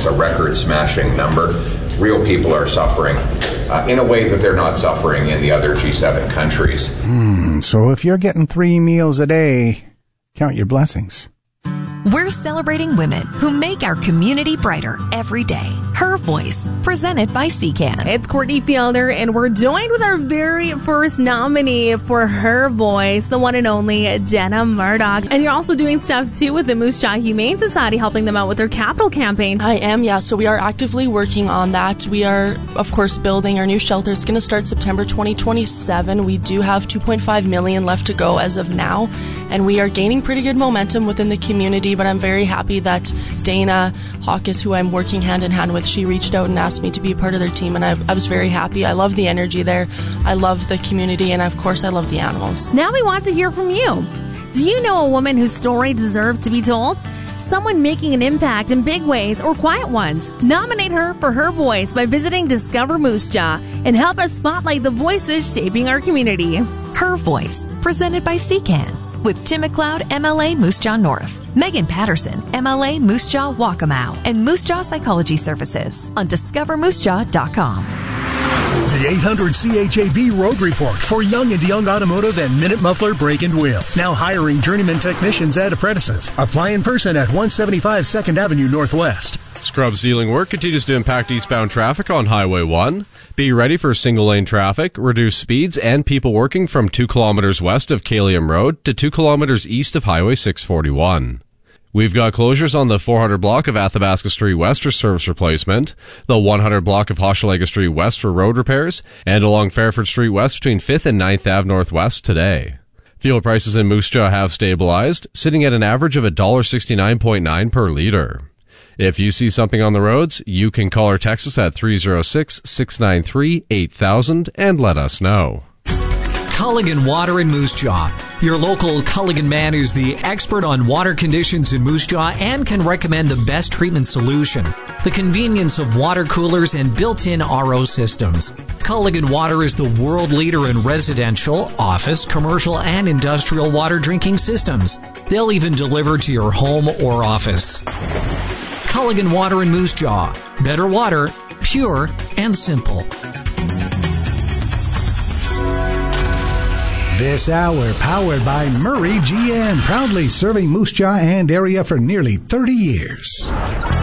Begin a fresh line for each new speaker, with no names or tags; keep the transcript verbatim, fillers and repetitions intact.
It's a record-smashing number. Real people are suffering uh, in a way that they're not suffering in the other G seven countries.
Hmm, so if you're getting three meals a day, count your blessings.
We're celebrating women who make our community brighter every day. Her Voice, presented by C C A N.
It's Courtney Fielder, and we're joined with our very first nominee for Her Voice, the one and only Jenna Murdoch. And you're also doing stuff, too, with the Moose Jaw Humane Society, helping them out with their capital campaign.
I am, yeah. So we are actively working on that. We are, of course, building our new shelter. It's going to start September twenty twenty-seven. We do have two point five million dollars left to go as of now, and we are gaining pretty good momentum within the community. But I'm very happy that Dana Hawkes, who I'm working hand in hand with, she reached out and asked me to be a part of their team, and I, I was very happy. I love the energy there. I love the community, and of course I love the animals.
Now we want to hear from you. Do you know a woman whose story deserves to be told? Someone making an impact in big ways or quiet ones. Nominate her for Her Voice by visiting Discover Moose Jaw and help us spotlight the voices shaping our community.
Her Voice, presented by C C A N. With Tim McLeod, M L A Moose Jaw North, Megan Patterson, M L A Moose Jaw Waccamaw, and Moose Jaw Psychology Services on discover moose jaw dot com.
The eight hundred C H A B Road Report for Young and Young Automotive and Minute Muffler Brake and Wheel. Now hiring journeyman technicians and apprentices. Apply in person at one seventy-five second Avenue Northwest.
Scrub sealing work continues to impact eastbound traffic on Highway one. Be ready for single-lane traffic, reduced speeds, and people working from two kilometers west of Kalium Road to two kilometers east of Highway six forty-one. We've got closures on the four hundred block of Athabasca Street West for service replacement, the one hundred block of Hochelaga Street West for road repairs, and along Fairford Street West between fifth and ninth Avenue Northwest today. Fuel prices in Moose Jaw have stabilized, sitting at an average of one dollar sixty-nine point nine per liter. If you see something on the roads, you can call or text us at three oh six, six nine three, eight thousand and let us know.
Culligan Water in Moose Jaw. Your local Culligan man is the expert on water conditions in Moose Jaw and can recommend the best treatment solution. The convenience of water coolers and built-in R O systems. Culligan Water is the world leader in residential, office, commercial, and industrial water drinking systems. They'll even deliver to your home or office. Culligan Water in Moose Jaw. Better water, pure and simple.
This hour powered by Murray G M, proudly serving Moose Jaw and area for nearly thirty years.